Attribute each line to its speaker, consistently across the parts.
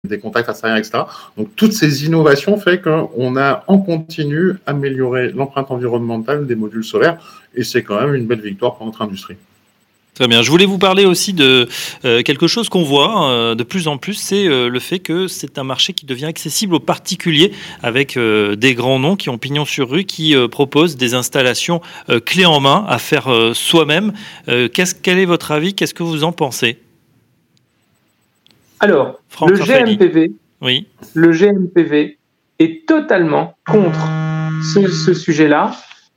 Speaker 1: des contacts extérieurs, etc. Donc, toutes ces innovations font qu'on a en continu amélioré l'empreinte environnementale des modules solaires et c'est quand même une belle victoire pour notre industrie.
Speaker 2: Très bien. Je voulais vous parler aussi de quelque chose qu'on voit de plus en plus, c'est le fait que c'est un marché qui devient accessible aux particuliers avec des grands noms qui ont pignon sur rue, qui proposent des installations clés en main à faire soi-même. Quel est votre avis? Qu'est-ce que vous en pensez?
Speaker 3: Alors,
Speaker 2: Franck Raffaelli.
Speaker 3: Oui. Le GMPV est totalement contre ce sujet-là.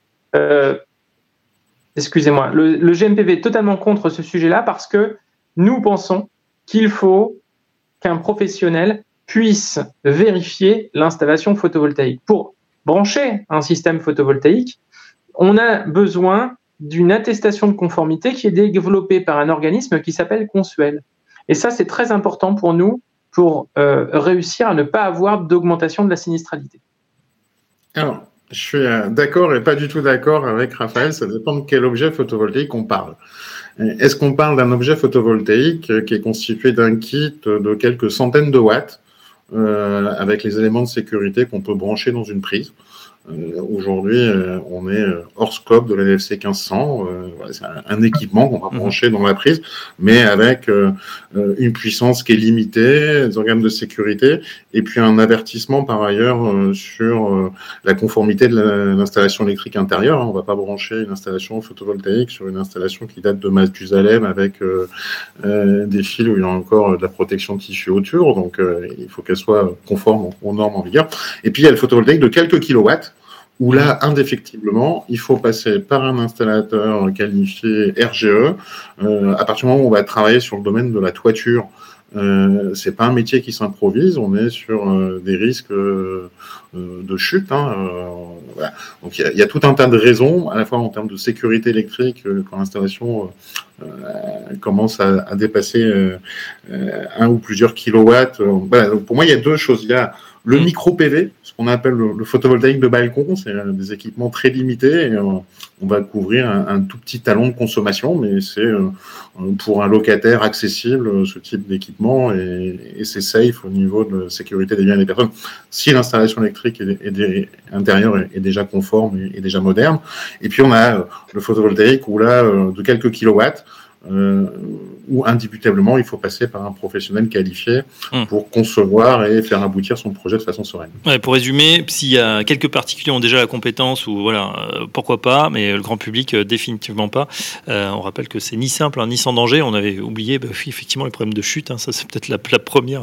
Speaker 3: Excusez-moi, le GMPV est totalement contre ce sujet-là parce que nous pensons qu'il faut qu'un professionnel puisse vérifier l'installation photovoltaïque. Pour brancher un système photovoltaïque, on a besoin d'une attestation de conformité qui est développée par un organisme qui s'appelle Consuel. Et ça, c'est très important pour nous pour réussir à ne pas avoir d'augmentation de la sinistralité.
Speaker 1: Alors, je suis d'accord et pas du tout d'accord avec Raphaël, ça dépend de quel objet photovoltaïque on parle. Est-ce qu'on parle d'un objet photovoltaïque qui est constitué d'un kit de quelques centaines de watts avec les éléments de sécurité qu'on peut brancher dans une prise? Aujourd'hui, on est hors scope de la LFC 1500. C'est un équipement qu'on va brancher dans la prise, mais avec une puissance qui est limitée, des organes de sécurité, et puis un avertissement par ailleurs sur la conformité de l'installation électrique intérieure. On ne va pas brancher une installation photovoltaïque sur une installation qui date de Mathusalem avec des fils où il y a encore de la protection de tissu autour. Donc, il faut qu'elle soit conforme aux normes en vigueur. Et puis, il y a le photovoltaïque de quelques kilowatts, où là, indéfectiblement, il faut passer par un installateur qualifié RGE. À partir du moment où on va travailler sur le domaine de la toiture, c'est pas un métier qui s'improvise, on est sur des risques de chute. Voilà. Donc il y a tout un tas de raisons, à la fois en termes de sécurité électrique, quand l'installation commence à dépasser 1 ou plusieurs kilowatts. Voilà. Donc pour moi, il y a deux choses. Il y a le micro-PV, ce qu'on appelle le photovoltaïque de balcon, c'est des équipements très limités. Et, on va couvrir un tout petit talon de consommation, mais c'est pour un locataire accessible ce type d'équipement et c'est safe au niveau de sécurité des biens et des personnes. Si l'installation électrique intérieure est déjà conforme et déjà moderne. Et puis on a le photovoltaïque où là, de quelques kilowatts, où indubitablement il faut passer par un professionnel qualifié pour concevoir et faire aboutir son projet de façon sereine.
Speaker 2: Ouais, pour résumer, s'il y a quelques particuliers ont déjà la compétence, ou voilà, pourquoi pas, mais le grand public définitivement pas. On rappelle que c'est ni simple ni sans danger. On avait oublié, oui, effectivement, les problèmes de chute. Ça, c'est peut-être le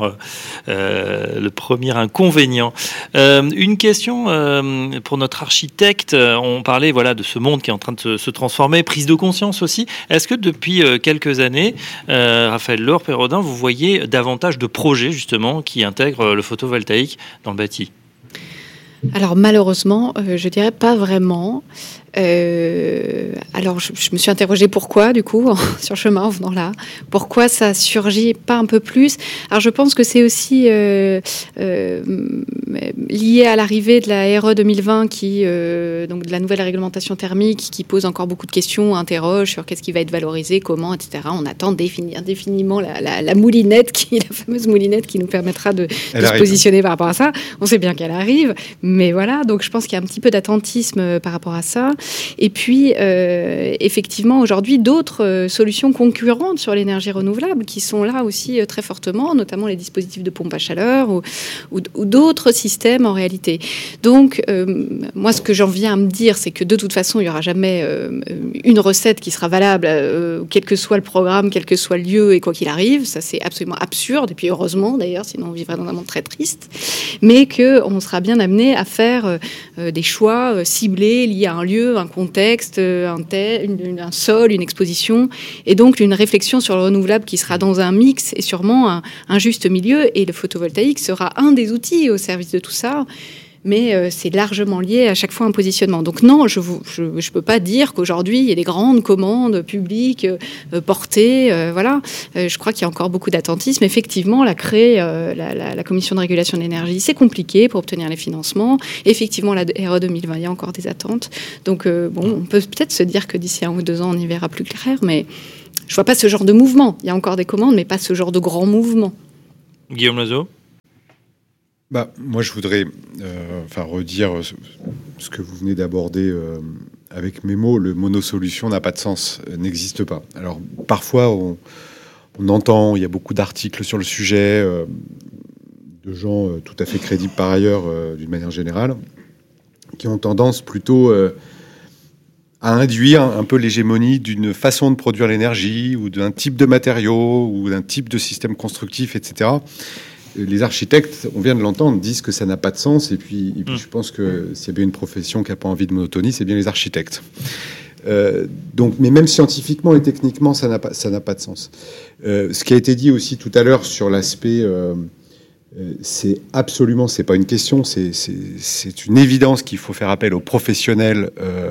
Speaker 2: premier inconvénient. Une question pour notre architecte. On parlait de ce monde qui est en train de se transformer, prise de conscience aussi. Est-ce que depuis quelques années, Raphaël Laure, Perrodin, vous voyez davantage de projets justement qui intègrent le photovoltaïque dans le bâti?
Speaker 4: Alors malheureusement, je dirais pas vraiment. Alors je me suis interrogée pourquoi du coup sur le chemin en venant là, pourquoi ça surgit pas un peu plus. Alors je pense que c'est aussi lié à l'arrivée de la RE 2020 qui donc de la nouvelle réglementation thermique qui pose encore beaucoup de questions, interroge sur qu'est-ce qui va être valorisé, comment, etc. On attend indéfiniment la moulinette la fameuse moulinette qui nous permettra de se positionner par rapport à ça. On sait bien qu'elle arrive, mais voilà, donc je pense qu'il y a un petit peu d'attentisme par rapport à ça. Et puis, effectivement, aujourd'hui, d'autres solutions concurrentes sur l'énergie renouvelable qui sont là aussi très fortement, notamment les dispositifs de pompe à chaleur ou d'autres systèmes en réalité. Donc, moi, ce que j'en viens à me dire, c'est que de toute façon, il n'y aura jamais une recette qui sera valable, quel que soit le programme, quel que soit le lieu et quoi qu'il arrive. Ça, c'est absolument absurde. Et puis, heureusement, d'ailleurs, sinon on vivrait dans un monde très triste. Mais qu'on sera bien amené à faire des choix ciblés liés à un lieu, un contexte, un sol, une exposition, et donc une réflexion sur le renouvelable qui sera dans un mix et sûrement un juste milieu, et le photovoltaïque sera un des outils au service de tout ça. Mais c'est largement lié à chaque fois un positionnement. Donc non, je peux pas dire qu'aujourd'hui, il y a des grandes commandes publiques portées. Voilà. Je crois qu'il y a encore beaucoup d'attentisme. Effectivement, la Commission de régulation de l'énergie, c'est compliqué pour obtenir les financements. Effectivement, la RE 2020, il y a encore des attentes. Donc, on peut peut-être se dire que d'ici 1 ou 2 ans, on y verra plus clair, mais je vois pas ce genre de mouvement. Il y a encore des commandes, mais pas ce genre de grand mouvement.
Speaker 2: Guillaume Loiseau ?
Speaker 5: Moi, je voudrais redire ce que vous venez d'aborder avec mes mots. Le monosolution n'a pas de sens, n'existe pas. Alors, parfois, on entend, il y a beaucoup d'articles sur le sujet, de gens tout à fait crédibles par ailleurs, d'une manière générale, qui ont tendance plutôt à induire un peu l'hégémonie d'une façon de produire l'énergie, ou d'un type de matériaux, ou d'un type de système constructif, etc. Les architectes, on vient de l'entendre, disent que ça n'a pas de sens. Et puis je pense que s'il y a bien une profession qui n'a pas envie de monotonie, c'est bien les architectes. Mais même scientifiquement et techniquement, ça n'a pas de sens. Ce qui a été dit aussi tout à l'heure sur l'aspect, c'est pas une question, c'est une évidence qu'il faut faire appel aux professionnels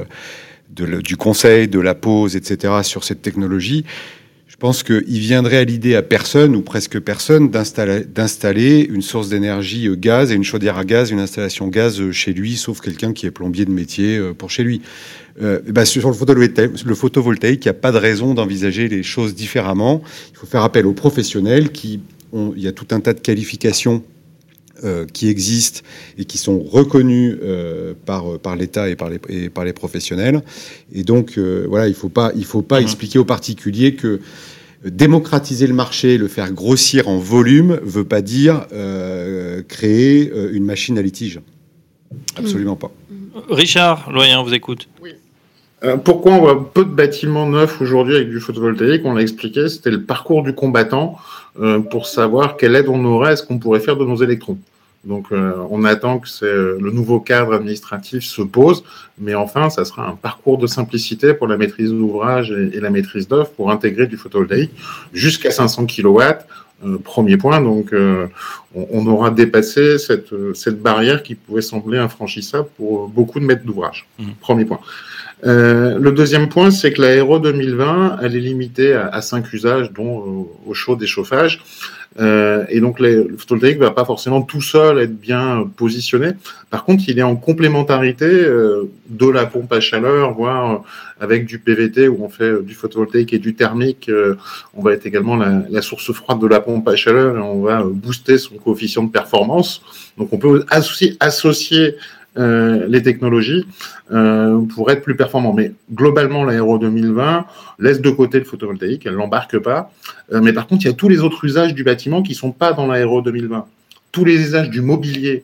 Speaker 5: du conseil, de la pose, etc. sur cette technologie. Je pense qu'il viendrait à l'idée à personne, ou presque personne, d'installer une source d'énergie gaz et une chaudière à gaz, une installation gaz chez lui, sauf quelqu'un qui est plombier de métier pour chez lui. Sur le photovoltaïque, il n'y a pas de raison d'envisager les choses différemment. Il faut faire appel aux professionnels il y a tout un tas de qualifications qui existent et qui sont reconnues par l'État et par les professionnels. Et donc, il faut pas expliquer aux particuliers que démocratiser le marché, le faire grossir en volume, veut pas dire créer une machine à litige. Absolument pas.
Speaker 2: Richard Loyen, vous écoute.
Speaker 1: Oui. Pourquoi on voit peu de bâtiments neufs aujourd'hui avec du photovoltaïque? On l'a expliqué, c'était le parcours du combattant pour savoir quelle aide on aurait à ce qu'on pourrait faire de nos électrons. Donc, on attend que le nouveau cadre administratif se pose, mais enfin, ça sera un parcours de simplicité pour la maîtrise d'ouvrage et la maîtrise d'œuvre pour intégrer du photovoltaïque jusqu'à 500 kW. Premier point, donc on aura dépassé cette barrière qui pouvait sembler infranchissable pour beaucoup de maîtres d'ouvrage. Premier point. Le deuxième point, c'est que la RE 2020, elle est limitée à 5 usages, dont au chaud et chauffage. Et donc, le photovoltaïque ne va pas forcément tout seul être bien positionné. Par contre, il est en complémentarité de la pompe à chaleur, voire avec du PVT où on fait du photovoltaïque et du thermique. On va être également la source froide de la pompe à chaleur et on va booster son coefficient de performance. Donc, on peut associer les technologies pour être plus performant. Mais globalement, la RE 2020 laisse de côté le photovoltaïque, elle ne l'embarque pas. Mais par contre, il y a tous les autres usages du bâtiment qui ne sont pas dans la RE 2020. Tous les usages du mobilier,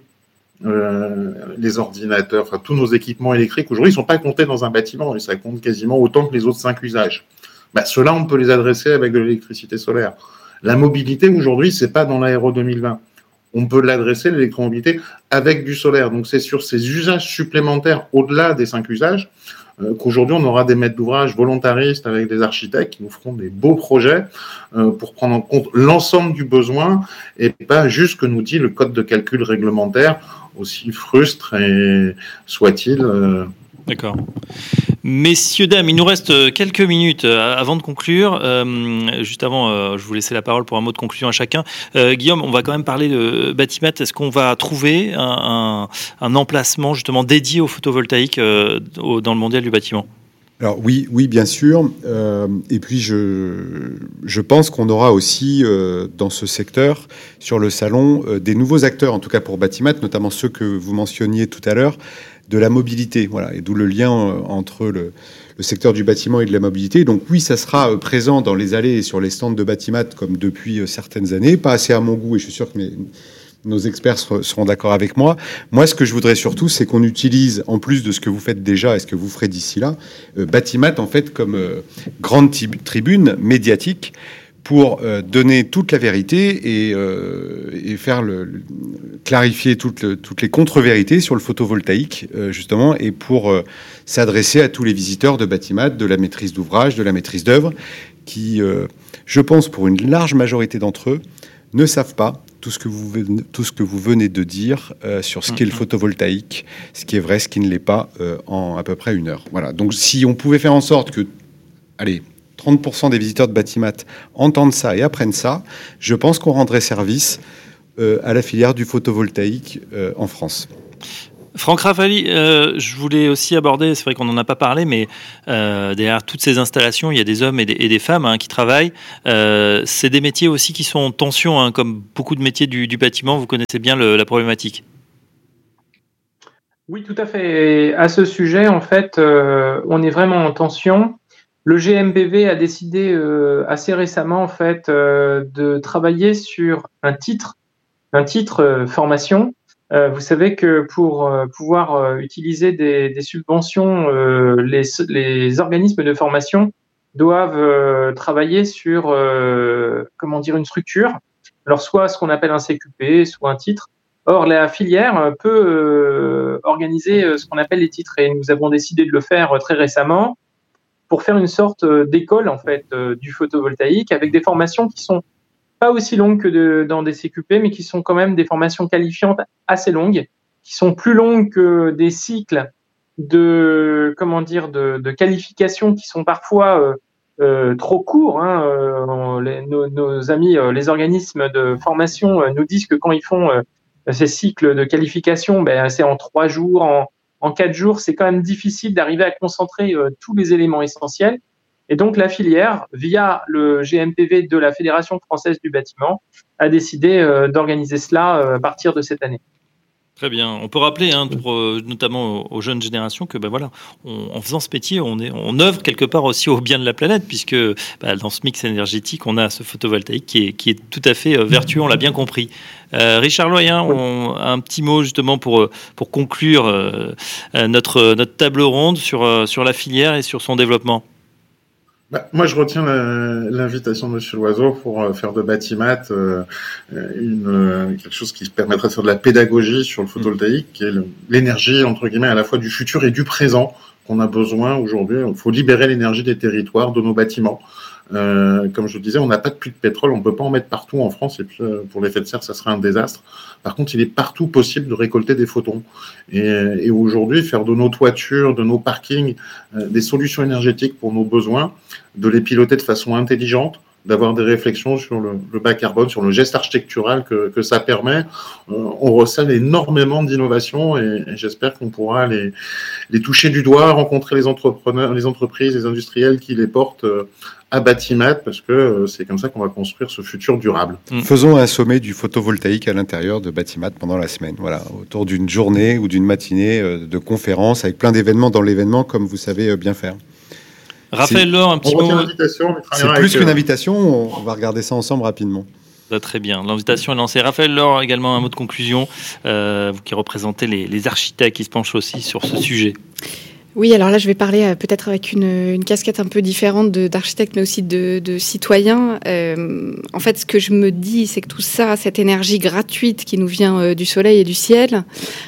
Speaker 1: les ordinateurs, enfin tous nos équipements électriques, aujourd'hui, ils ne sont pas comptés dans un bâtiment et ça compte quasiment autant que les autres 5 usages. Ceux-là, on peut les adresser avec de l'électricité solaire. La mobilité, aujourd'hui, ce n'est pas dans la RE 2020. On peut l'adresser, l'électromobilité, avec du solaire. Donc, c'est sur ces usages supplémentaires, au-delà des 5 usages, qu'aujourd'hui, on aura des maîtres d'ouvrage volontaristes avec des architectes qui nous feront des beaux projets pour prendre en compte l'ensemble du besoin et pas juste ce que nous dit le code de calcul réglementaire, aussi frustre et soit-il.
Speaker 2: D'accord. Messieurs, dames, il nous reste quelques minutes avant de conclure. Juste avant, je vous laisser la parole pour un mot de conclusion à chacun. Guillaume, on va quand même parler de Batimat. Est-ce qu'on va trouver un emplacement justement dédié au photovoltaïque dans le mondial du bâtiment ?
Speaker 5: Alors oui, bien sûr. Et puis je pense qu'on aura aussi dans ce secteur, sur le salon, des nouveaux acteurs, en tout cas pour Batimat, notamment ceux que vous mentionniez tout à l'heure, de la mobilité, voilà, et d'où le lien entre le secteur du bâtiment et de la mobilité. Donc oui, ça sera présent dans les allées et sur les stands de Batimat comme depuis certaines années, pas assez à mon goût, et je suis sûr que nos experts seront d'accord avec moi. Moi, ce que je voudrais surtout, c'est qu'on utilise, en plus de ce que vous faites déjà et ce que vous ferez d'ici là, Batimat en fait comme grande tribune médiatique pour donner toute la vérité et faire clarifier toutes les contre-vérités sur le photovoltaïque, justement, et pour s'adresser à tous les visiteurs de Batimat, de la maîtrise d'ouvrage, de la maîtrise d'œuvre, qui, je pense, pour une large majorité d'entre eux, ne savent pas tout ce que vous venez de dire sur ce qu'est le photovoltaïque, ce qui est vrai, ce qui ne l'est pas, en à peu près 1 heure. Voilà. Donc, si on pouvait faire en sorte que, 30% des visiteurs de Batimat entendent ça et apprennent ça, je pense qu'on rendrait service à la filière du photovoltaïque en France.
Speaker 2: Franck Raffaly, je voulais aussi aborder, c'est vrai qu'on n'en a pas parlé, mais derrière toutes ces installations, il y a des hommes et des femmes qui travaillent. C'est des métiers aussi qui sont en tension, comme beaucoup de métiers du bâtiment. Vous connaissez bien la problématique.
Speaker 3: Oui, tout à fait. Et à ce sujet, en fait, on est vraiment en tension. Le GMPV a décidé assez récemment, en fait, de travailler sur un titre formation. Vous savez que pour pouvoir utiliser des subventions, les organismes de formation doivent travailler sur une structure. Alors soit ce qu'on appelle un CQP, soit un titre. Or la filière peut organiser ce qu'on appelle les titres et nous avons décidé de le faire très récemment pour faire une sorte d'école en fait du photovoltaïque avec des formations qui sont pas aussi longues que dans des CQP, mais qui sont quand même des formations qualifiantes assez longues, qui sont plus longues que des cycles de qualification qui sont parfois trop courts. Nos amis, les organismes de formation nous disent que quand ils font ces cycles de qualification, c'est en 3 jours, en 4 jours, c'est quand même difficile d'arriver à concentrer tous les éléments essentiels. Et donc, la filière, via le GMPV de la Fédération française du bâtiment, a décidé d'organiser cela à partir de cette année.
Speaker 2: Très bien. On peut rappeler, notamment aux jeunes générations, que en faisant ce métier, on œuvre quelque part aussi au bien de la planète, puisque dans ce mix énergétique, on a ce photovoltaïque qui est tout à fait vertueux, on l'a bien compris. Richard Loyen, un petit mot justement pour conclure notre table ronde sur la filière et sur son développement.
Speaker 1: Moi, je retiens l'invitation de Monsieur Loiseau pour faire de Batimat quelque chose qui permettrait de faire de la pédagogie sur le photovoltaïque, qui est l'énergie, entre guillemets, à la fois du futur et du présent qu'on a besoin aujourd'hui. Il faut libérer l'énergie des territoires, de nos bâtiments. Comme je le disais, on n'a pas de puits de pétrole, on ne peut pas en mettre partout en France, et puis pour l'effet de serre, ça serait un désastre. Par contre, il est partout possible de récolter des photons. Et aujourd'hui, faire de nos toitures, de nos parkings, des solutions énergétiques pour nos besoins, de les piloter de façon intelligente, d'avoir des réflexions sur le bas carbone, sur le geste architectural que ça permet. On recèle énormément d'innovations et j'espère qu'on pourra les toucher du doigt, rencontrer les entrepreneurs, les entreprises, les industriels qui les portent à Batimat, parce que c'est comme ça qu'on va construire ce futur durable.
Speaker 5: Faisons un sommet du photovoltaïque à l'intérieur de Batimat pendant la semaine, voilà, autour d'une journée ou d'une matinée de conférences avec plein d'événements dans l'événement, comme vous savez bien faire.
Speaker 2: Raphaël Laure, un petit mot.
Speaker 5: C'est plus qu'une invitation, on va regarder ça ensemble rapidement.
Speaker 2: Très bien, l'invitation est lancée. Raphaël Laure, également un mot de conclusion, vous qui représentez les architectes qui se penchent aussi sur ce sujet.
Speaker 4: Oui, alors là, je vais parler peut-être avec une casquette un peu différente d'architecte, mais aussi de citoyen. En fait, ce que je me dis, c'est que tout ça, cette énergie gratuite qui nous vient du soleil et du ciel,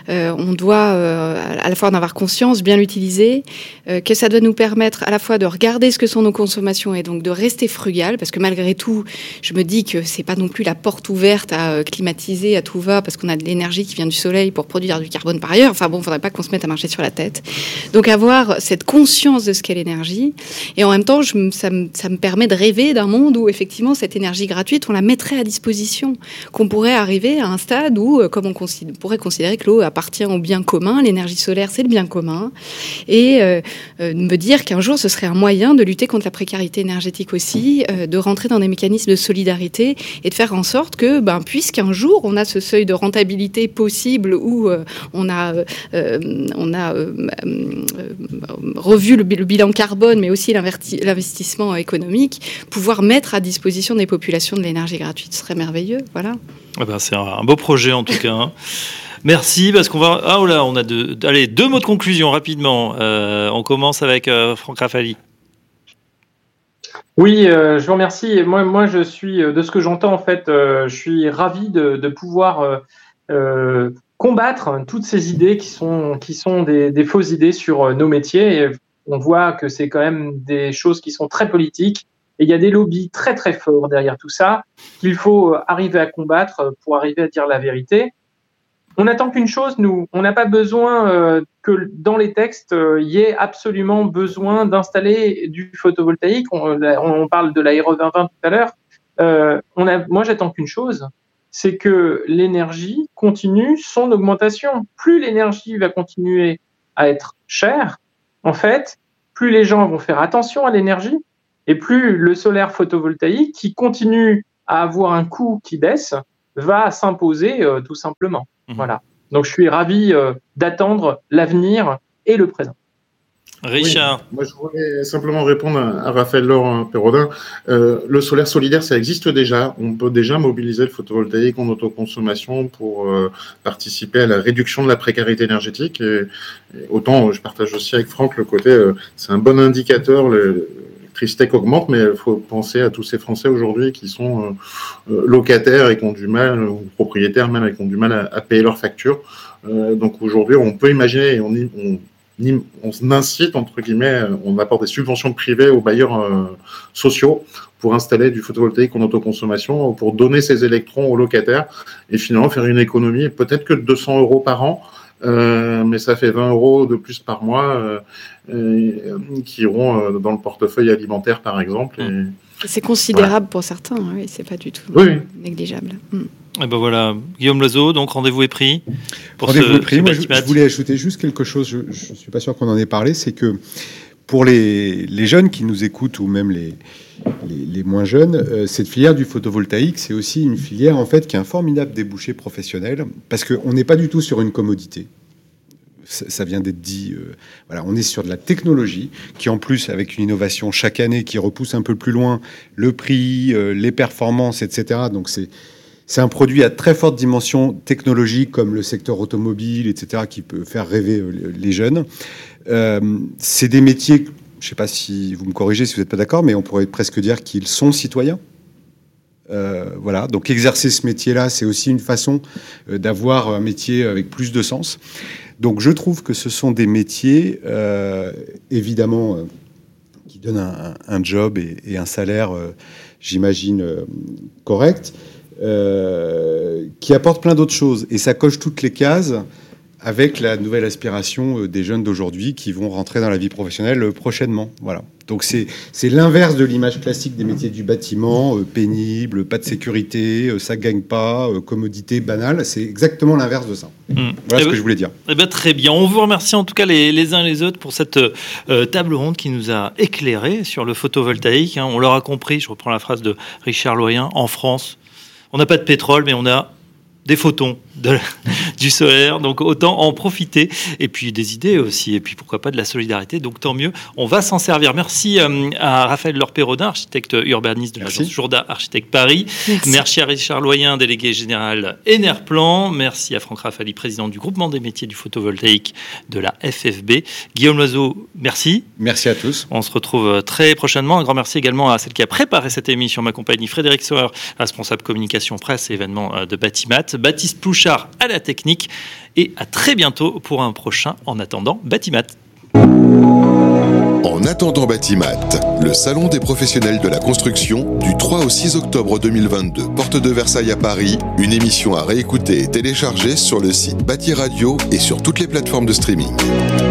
Speaker 4: on doit à la fois en avoir conscience, bien l'utiliser, que ça doit nous permettre à la fois de regarder ce que sont nos consommations et donc de rester frugal, parce que malgré tout, je me dis que c'est pas non plus la porte ouverte à climatiser à tout va, parce qu'on a de l'énergie qui vient du soleil pour produire du carbone par ailleurs. Enfin bon, faudrait pas qu'on se mette à marcher sur la tête. Donc avoir cette conscience de ce qu'est l'énergie, et en même temps ça me permet de rêver d'un monde où effectivement cette énergie gratuite on la mettrait à disposition, qu'on pourrait arriver à un stade où comme on pourrait considérer que l'eau appartient au bien commun, l'énergie solaire c'est le bien commun, et me dire qu'un jour ce serait un moyen de lutter contre la précarité énergétique aussi, de rentrer dans des mécanismes de solidarité et de faire en sorte que puisqu'un jour on a ce seuil de rentabilité possible où on a revu le bilan carbone, mais aussi l'investissement économique, pouvoir mettre à disposition des populations de l'énergie gratuite, ce serait merveilleux. Voilà.
Speaker 2: C'est un beau projet en tout cas. Merci, parce qu'on va... on a deux mots de conclusion rapidement. On commence avec Franck Raffaly.
Speaker 3: Oui, je vous remercie. Moi, je suis, de ce que j'entends, en fait, je suis ravi de pouvoir combattre toutes ces idées qui sont des fausses idées sur nos métiers. Et on voit que c'est quand même des choses qui sont très politiques. Et il y a des lobbies très, très forts derrière tout ça qu'il faut arriver à combattre pour arriver à dire la vérité. On n'attend qu'une chose, nous. On n'a pas besoin que dans les textes, il y ait absolument besoin d'installer du photovoltaïque. On parle de la RE 2020 tout à l'heure. Moi, j'attends qu'une chose, c'est que l'énergie continue son augmentation. Plus l'énergie va continuer à être chère, en fait, plus les gens vont faire attention à l'énergie et plus le solaire photovoltaïque, qui continue à avoir un coût qui baisse, va s'imposer tout simplement. Voilà. Donc, je suis ravi d'attendre l'avenir et le présent.
Speaker 2: Richard.
Speaker 1: Oui, moi, je voulais simplement répondre à Raphaël Laure Perrodin. Le solaire solidaire, ça existe déjà. On peut déjà mobiliser le photovoltaïque en autoconsommation pour participer à la réduction de la précarité énergétique. Et autant, je partage aussi avec Franck le côté, c'est un bon indicateur. L'électricité augmente, mais il faut penser à tous ces Français aujourd'hui qui sont locataires et qui ont du mal, ou propriétaires même, et qui ont du mal à payer leurs factures. Donc aujourd'hui, on peut imaginer, et on incite, entre guillemets, on apporte des subventions privées aux bailleurs sociaux pour installer du photovoltaïque en autoconsommation, pour donner ces électrons aux locataires et finalement faire une économie peut-être que de 200 € par an, mais ça fait 20 € de plus par mois qui iront dans le portefeuille alimentaire, par exemple.
Speaker 4: C'est considérable pour certains, oui, c'est pas du tout négligeable.
Speaker 2: Et ben voilà, Guillaume Loiseau, donc rendez-vous est pris.
Speaker 5: Rendez-vous est pris. Moi, je voulais ajouter juste quelque chose, je ne suis pas sûr qu'on en ait parlé, c'est que pour les jeunes qui nous écoutent ou même les moins jeunes, cette filière du photovoltaïque, c'est aussi une filière en fait qui a un formidable débouché professionnel parce qu'on n'est pas du tout sur une commodité. Ça vient d'être dit. Voilà, on est sur de la technologie qui, en plus, avec une innovation chaque année qui repousse un peu plus loin le prix, les performances, etc. Donc c'est un produit à très forte dimension technologique, comme le secteur automobile, etc., qui peut faire rêver les jeunes. C'est des métiers, je ne sais pas si vous me corrigez si vous n'êtes pas d'accord, mais on pourrait presque dire qu'ils sont citoyens. Voilà, donc exercer ce métier-là, c'est aussi une façon d'avoir un métier avec plus de sens. Donc je trouve que ce sont des métiers, évidemment, qui donnent un job et un salaire, j'imagine, correct, qui apportent plein d'autres choses. Et ça coche toutes les cases avec la nouvelle aspiration des jeunes d'aujourd'hui qui vont rentrer dans la vie professionnelle prochainement. Voilà. Donc c'est l'inverse de l'image classique des métiers du bâtiment, pénible, pas de sécurité, ça gagne pas, commodité banale. C'est exactement l'inverse de ça. Voilà ce que je voulais dire.
Speaker 2: Eh ben, très bien. On vous remercie en tout cas les uns et les autres pour cette table ronde qui nous a éclairé sur le photovoltaïque. On l'aura compris, je reprends la phrase de Richard Loyen, en France, on n'a pas de pétrole, mais on a des photons du solaire, donc autant en profiter, et puis des idées aussi, et puis pourquoi pas de la solidarité, donc tant mieux, on va s'en servir. Merci à Raphaël Laure Perrodin, architecte urbaniste de l'agence Jourda Architecte Paris. Merci à Richard Loyen, délégué général Enerplan. Merci à Franck Raffaly, président du groupement des métiers du photovoltaïque de la FFB. Guillaume Loiseau, merci.
Speaker 5: Merci à tous.
Speaker 2: On se retrouve très prochainement. Un grand merci également à celle qui a préparé cette émission, ma compagnie Frédéric Sauer, responsable communication presse et événements de Batimat, Baptiste Plouchard à la technique, et à très bientôt pour un prochain En attendant Batimat.
Speaker 6: En attendant Batimat, le salon des professionnels de la construction du 3 au 6 octobre 2022, porte de Versailles à Paris, une émission à réécouter et télécharger sur le site Bati Radio et sur toutes les plateformes de streaming.